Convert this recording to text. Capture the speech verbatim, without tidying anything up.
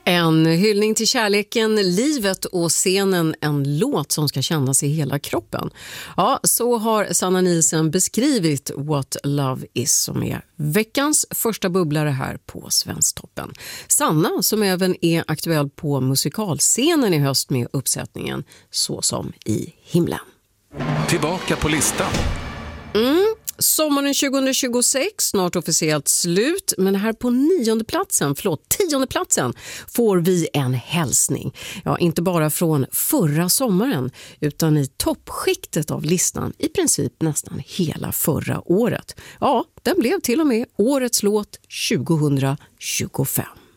En hyllning till kärleken, livet och scenen, en låt som ska kännas i hela kroppen. Ja, så har Sanna Nielsen beskrivit What Love Is, som är veckans första bubblare här på Svensktoppen. Sanna, som även är aktuell på musikalscenen i höst med uppsättningen Så som i himlen. Tillbaka på listan. Mm. Sommaren tjugohundratjugosex, snart officiellt slut, men här på nionde platsen, förlåt, tionde platsen får vi en hälsning. Ja, inte bara från förra sommaren utan i toppskiktet av listan i princip nästan hela förra året. Ja, den blev till och med årets låt tjugohundratjugofem.